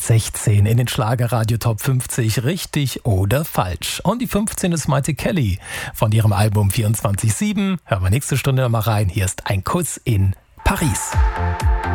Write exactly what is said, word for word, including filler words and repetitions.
Platz sechzehn in den Schlagerradio Top fünfzig, richtig oder falsch. Und die fünfzehn ist Maite Kelly von ihrem Album vierundzwanzig sieben. Hören wir nächste Stunde mal rein. Hier ist ein Kuss in Paris.